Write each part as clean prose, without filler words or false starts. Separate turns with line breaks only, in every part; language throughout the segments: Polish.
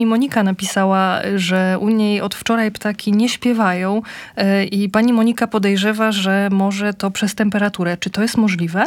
I Monika napisała, że u niej od wczoraj ptaki nie śpiewają i pani Monika podejrzewa, że może to przez temperaturę. Czy to jest możliwe?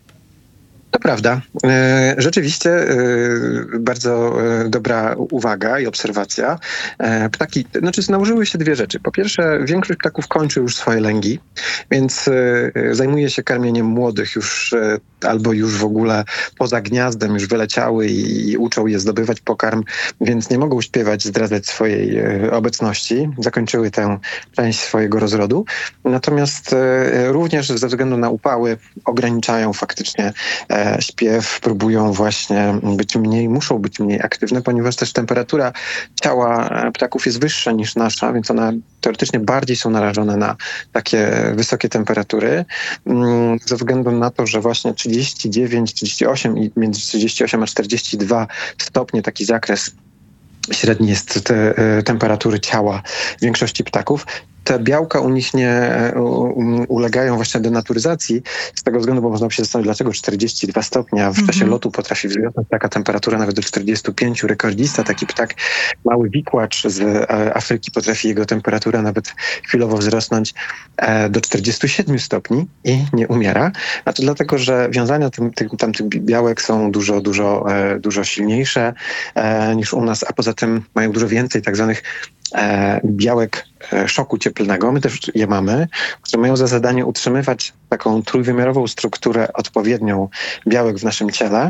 To prawda. Rzeczywiście bardzo dobra uwaga i obserwacja. Ptaki, nałożyły się dwie rzeczy. Po pierwsze, większość ptaków kończy już swoje lęgi, więc zajmuje się karmieniem młodych już albo już w ogóle poza gniazdem już wyleciały i uczą je zdobywać pokarm, więc nie mogą śpiewać, zdradzać swojej obecności. Zakończyły tę część swojego rozrodu. Natomiast również ze względu na upały ograniczają faktycznie śpiew, próbują właśnie muszą być mniej aktywne, ponieważ też temperatura ciała ptaków jest wyższa niż nasza, więc one teoretycznie bardziej są narażone na takie wysokie temperatury, ze względu na to, że właśnie 39, 38 i między 38 a 42 stopnie taki zakres średni jest te temperatury ciała większości ptaków. Te białka u nich nie ulegają właśnie denaturyzacji z tego względu, bo można się zastanowić, dlaczego 42 stopnie, a w czasie lotu potrafi wzrosnąć taka temperatura nawet do 45. Rekordista, taki ptak, mały wikłacz z Afryki, potrafi jego temperatura nawet chwilowo wzrosnąć do 47 stopni i nie umiera. A to dlatego, że wiązania tamtych białek są dużo silniejsze niż u nas, a poza tym mają dużo więcej tak zwanych białek szoku cieplnego, my też je mamy, które mają za zadanie utrzymywać taką trójwymiarową strukturę odpowiednią białek w naszym ciele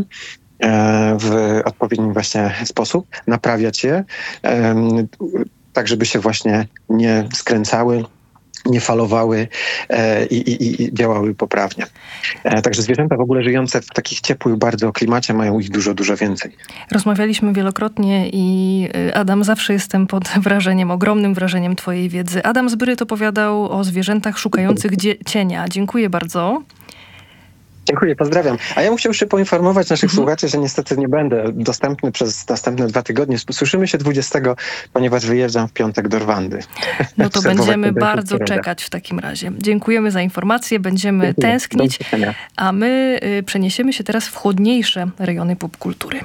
w odpowiednim właśnie sposób, naprawiać je tak, żeby się właśnie nie skręcały, nie falowały i działały poprawnie. Także zwierzęta w ogóle żyjące w takich ciepłych bardzo klimacie mają ich dużo więcej.
Rozmawialiśmy wielokrotnie i Adam, zawsze jestem pod wrażeniem, ogromnym wrażeniem twojej wiedzy. Adam Zbryt opowiadał o zwierzętach szukających cienia. Dziękuję bardzo.
Dziękuję, pozdrawiam. A ja bym chciał jeszcze poinformować naszych słuchaczy, że niestety nie będę dostępny przez następne 2 tygodnie. Słyszymy się 20, ponieważ wyjeżdżam w piątek do Rwandy.
No to będziemy bardzo czekać w takim razie. Dziękujemy za informacje, będziemy tęsknić, a my przeniesiemy się teraz w chłodniejsze rejony popkultury.